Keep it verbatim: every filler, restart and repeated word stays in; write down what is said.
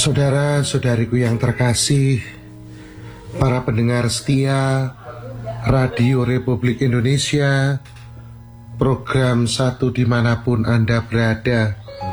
Saudara-saudariku yang terkasih, para pendengar setia Radio Republik Indonesia, program satu dimanapun Anda berada,